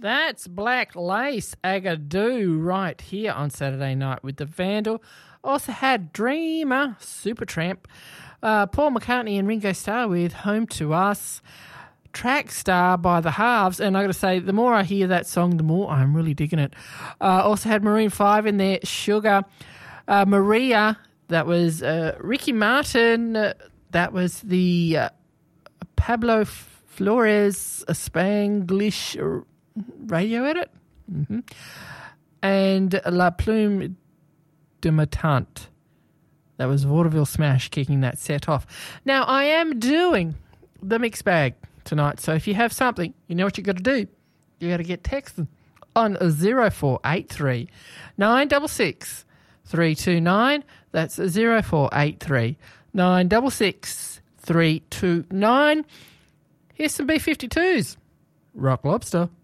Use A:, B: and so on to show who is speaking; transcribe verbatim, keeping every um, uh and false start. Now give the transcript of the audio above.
A: That's Black Lace Agadoo right here on Saturday Night with the Vandal. Also had Dreamer, Supertramp, uh, Paul McCartney and Ringo Starr with Home to Us, Track Star by The Halves, and I got to say, the more I hear that song, the more I'm really digging it. Uh, also had Maroon five in there, Sugar, uh, Maria, that was uh, Ricky Martin, uh, that was the uh, Pablo Flores Spanglish radio edit, mm-hmm. and La Plume de Matante. That was Vaudeville Smash kicking that set off. Now, I am doing the mixed bag tonight, so if you have something, you know what you got to do. You got to get texting on zero four eight three nine six six three two nine. That's zero four eight three nine six six three two nine. Here's some B fifty-twos. Rock Lobster.